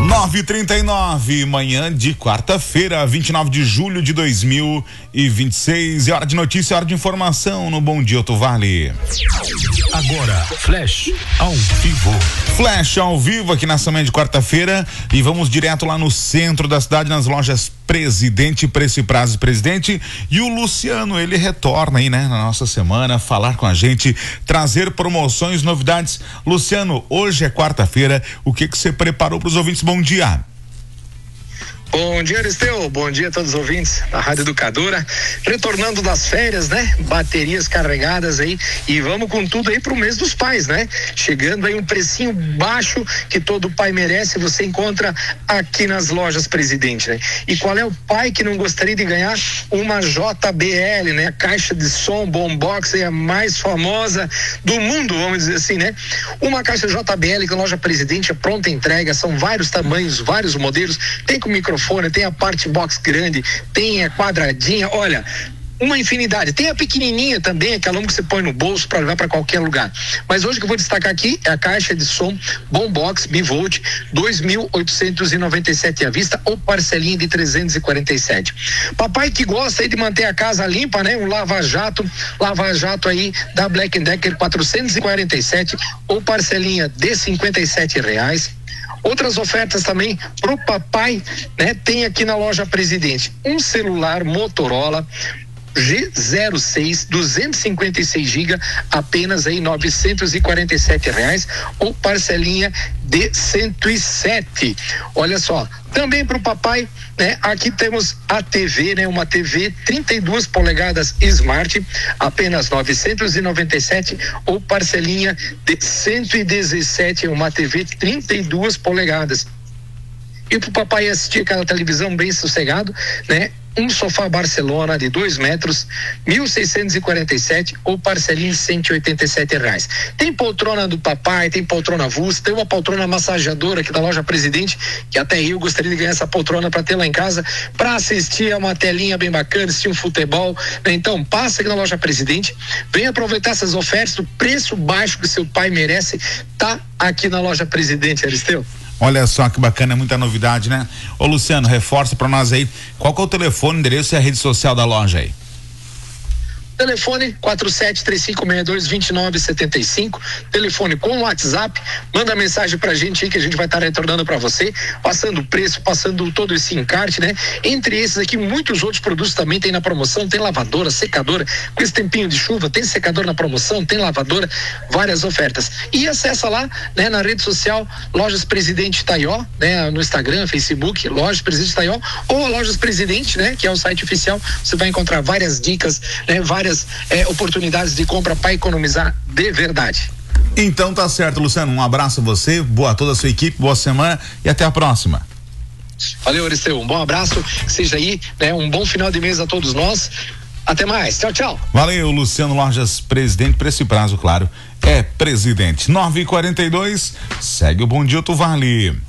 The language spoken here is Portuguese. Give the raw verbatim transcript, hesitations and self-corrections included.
nove e trinta e nove, manhã de quarta-feira, vinte e nove de julho de dois mil e vinte e seis. É hora de notícia, é hora de informação no Bom Dia, Oto Vale. Agora, Flash ao vivo. Flash ao vivo aqui nessa manhã de quarta-feira e vamos direto lá no centro da cidade, nas lojas Presidente, Preço e Prazo Presidente. E o Luciano, ele retorna aí, né, na nossa semana, falar com a gente, trazer promoções, novidades. Luciano, hoje é quarta-feira, o que que você preparou para os ouvintes? Bom dia. Bom dia, Aristeu. Bom dia a todos os ouvintes da Rádio Educadora. Retornando das férias, né? Baterias carregadas aí e vamos com tudo aí pro mês dos pais, né? Chegando aí um precinho baixo que todo pai merece, você encontra aqui nas lojas Presidente, né? E qual é o pai que não gostaria de ganhar uma J B L, né? A caixa de som Boombox é a mais famosa do mundo, vamos dizer assim, né? Uma caixa J B L que a loja Presidente é pronta entrega, são vários tamanhos, vários modelos, tem com microfone, tem a parte box grande, tem a quadradinha, olha, uma infinidade. Tem a pequenininha também, aquela que você põe no bolso para levar para qualquer lugar. Mas hoje que eu vou destacar aqui é a caixa de som Boombox Bivolt dois mil oitocentos e noventa e sete à vista ou parcelinha de trezentos e quarenta e sete. Papai que gosta aí de manter a casa limpa, né? Um lava-jato, lava-jato aí da Black and Decker quatrocentos e quarenta e sete ou parcelinha de cinquenta e sete reais. Outras ofertas também pro papai, né? Tem aqui na loja Presidente um celular Motorola G zero seis, duzentos e cinquenta e seis gigas, apenas aí novecentos e quarenta e sete reais ou parcelinha de cento e sete. Olha só, também para o papai, né? Aqui temos a T V, né? Uma T V trinta e duas polegadas Smart, apenas novecentos e noventa e sete ou parcelinha de cento e dezessete, uma T V trinta e duas polegadas. E pro papai assistir aquela televisão bem sossegado, né? Um sofá Barcelona de dois metros, mil seiscentos e quarenta e sete ou parcelinha de cento e oitenta e sete reais. Tem poltrona do papai, tem poltrona avulsa, tem uma poltrona massageadora aqui da loja Presidente, que até eu gostaria de ganhar essa poltrona para ter lá em casa, para assistir a uma telinha bem bacana, assistir um futebol, né? Então passa aqui na loja Presidente, vem aproveitar essas ofertas, o preço baixo que seu pai merece, tá aqui na loja Presidente, Aristeu. Olha só que bacana, é muita novidade, né? Ô Luciano, reforça pra nós aí, qual que é o telefone, endereço e a rede social da loja aí? Telefone quatro sete três cinco seis dois dois nove sete cinco, telefone com WhatsApp, manda mensagem pra gente aí que a gente vai estar tá retornando pra você, passando o preço, passando todo esse encarte, né? Entre esses aqui, muitos outros produtos também tem na promoção, tem lavadora, secadora, com esse tempinho de chuva, tem secador na promoção, tem lavadora, várias ofertas. E acessa lá, né? Na rede social, Lojas Presidente Taió, né? No Instagram, Facebook, Lojas Presidente Taió, ou Lojas Presidente, né? Que é o site oficial, você vai encontrar várias dicas, né? Várias É, oportunidades de compra para economizar de verdade. Então tá certo, Luciano, um abraço a você, boa a toda a sua equipe, boa semana e até a próxima. Valeu, Aristeu, um bom abraço, que seja aí, né, um bom final de mês a todos nós, até mais, tchau, tchau. Valeu, Luciano Lojas Presidente, preço e prazo, claro, é Presidente. nove e quarenta e dois, segue o Bom Dia, Oto Vale.